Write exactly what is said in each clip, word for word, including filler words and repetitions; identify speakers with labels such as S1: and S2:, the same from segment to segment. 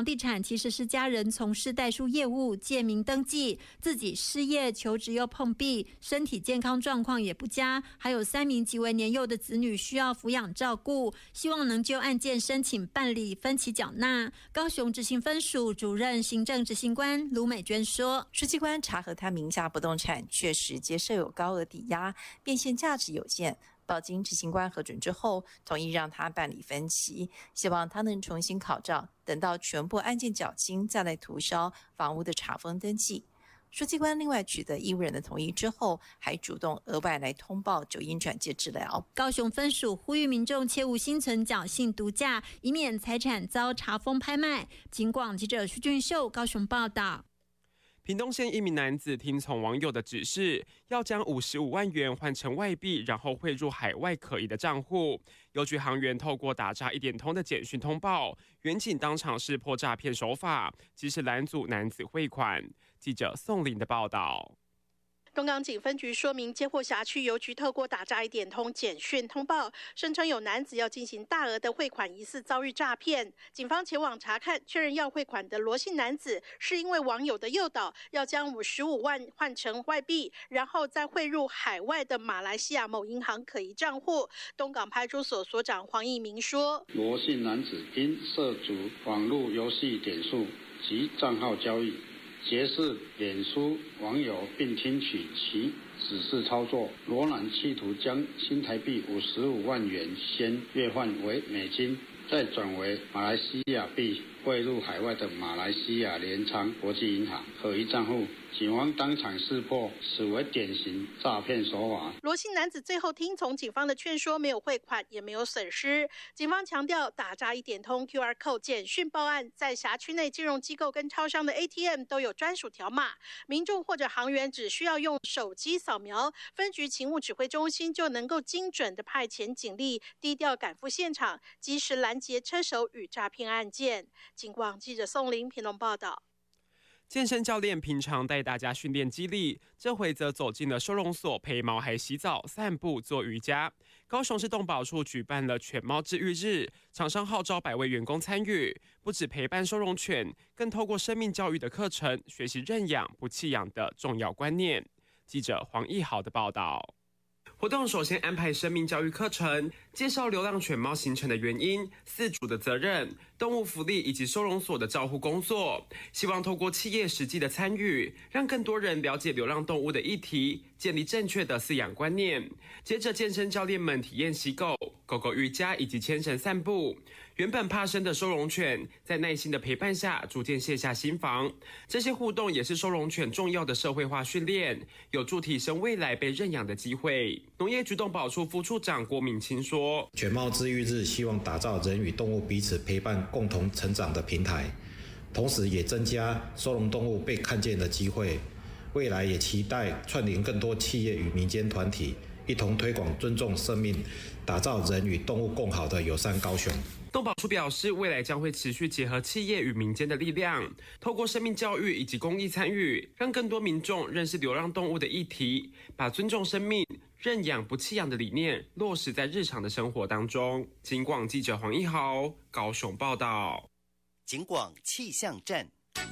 S1: 房地产其实是家人从事代书业务，借名登记，自己失业求职又碰壁，身体健康状况也不佳，还有三名极为年幼的子女需要抚养照顾，希望能就案件申请办理分期缴纳。高雄执行分署主任行政执行官卢美娟说，
S2: 书记官查核他名下不动产确实皆设有高额抵押，变现价值有限，报经执行官核准之后，同意让他办理分期，希望他能重新考照，等到全部案件缴清，再来涂销房屋的查封登记。书记官另外取得义务人的同意之后，还主动额外来通报酒因转介治疗。
S1: 高雄分署呼吁民众切勿心存侥幸独价，以免财产遭查封拍卖。警广记者徐俊秀高雄报道。
S3: 屏东县一名男子听从网友的指示，要将五十五万元换成外币，然后汇入海外可疑的账户。邮局行员透过打诈一点通的简讯通报，员警当场识破诈骗手法，及时拦阻男子汇款。记者宋林的报道。
S4: 东港警分局说明，接获辖区邮局透过打诈一点通简讯通报，声称有男子要进行大额的汇款，疑似遭遇诈骗。警方前往查看，确认要汇款的罗姓男子是因为网友的诱导，要将五十五万换成外币，然后再汇入海外的马来西亚某银行可疑账户。东港派出所所长黄义明说，
S5: 罗姓男子因涉足网络游戏点数及账号交易，结识脸书网友并听取其指示操作，罗男企图将新台币五十五万元先兑换为美金，再转为马来西亚币汇入海外的马来西亚联昌国际银行可疑账户。警方当场识破，此为典型诈骗手法。
S4: 罗姓男子最后听从警方的劝说，没有汇款，也没有损失。警方强调，打诈一点通 Q R code 简讯报案，在辖区内金融机构跟超商的 A T M 都有专属条码，民众或者行员只需要用手机扫描，分局勤务指挥中心就能够精准的派遣警力，低调赶赴现场，及时拦截车手与诈骗案件。警广记者宋林屏东报道。
S3: 健身教练平常带大家训练肌力，这回则走进了收容所陪毛孩洗澡、散步、做瑜伽。高雄市动保处举办了犬猫治愈日，厂商号召百位员工参与，不只陪伴收容犬，更透过生命教育的课程，学习认养不弃养的重要观念。记者黄义豪的报道。活动首先安排生命教育课程，介绍流浪犬猫形成的原因、饲主的责任、动物福利以及收容所的照护工作，希望透过企业实际的参与，让更多人了解流浪动物的议题，建立正确的饲养观念。接着，健身教练们体验洗狗、狗狗瑜伽以及牵绳散步。原本怕生的收容犬，在耐心的陪伴下，逐渐卸下心防。这些互动也是收容犬重要的社会化训练，有助提升未来被认养的机会。农业局动保处副处长郭敏清说：“
S6: 犬猫治愈日希望打造人与动物彼此陪伴、共同成长的平台，同时也增加收容动物被看见的机会。未来也期待串联更多企业与民间团体，一同推广尊重生命，打造人与动物共好的友善高雄。”
S3: 动保处表示，未来将会持续结合企业与民间的力量，透过生命教育以及公益参与，让更多民众认识流浪动物的议题，把尊重生命、认养不弃养的理念落实在日常的生活当中。警广记者黄一豪高雄报道。
S7: 警广气象站。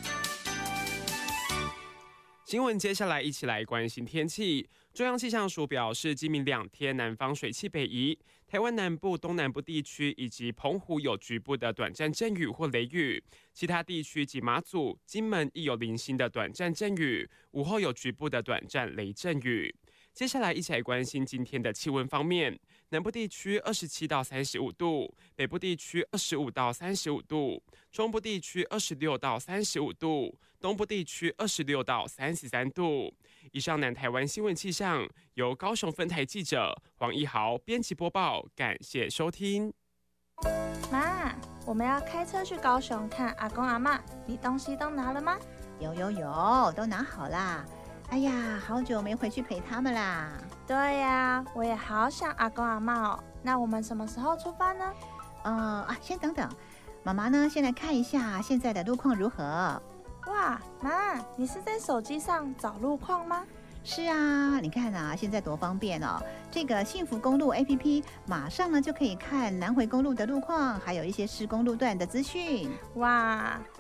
S3: 新闻接下来一起来关心天气。中央气象署表示，今明两天南方水汽北移，台湾南部、东南部地区以及澎湖有局部的短暂阵雨或雷雨，其他地区及马祖、金门亦有零星的短暂阵雨，午后有局部的短暂雷阵雨。接下来一起来关心今天的气温方面，南部地区二十七到三十五度，北部地区二十五到三十五度，中部地区二十六到三十五度，东部地区二十六到三十三度。以上南台湾新闻气象由高雄分台记者黄一豪编辑播报，感谢收听。
S8: 妈，我们要开车去高雄看阿公阿嬷，你东西都拿了吗？
S9: 有有有，都拿好啦。哎呀，好久没回去陪他们啦。
S8: 对呀，我也好想阿公阿嬷哦。那我们什么时候出发呢？
S9: 呃啊，先等等，妈妈呢，先来看一下现在的路况如何。
S8: 哇，妈，你是在手机上找路况吗？
S9: 是啊，你看啊，现在多方便哦！这个幸福公路 A P P 马上呢就可以看南回公路的路况，还有一些施工路段的资讯。
S8: 哇，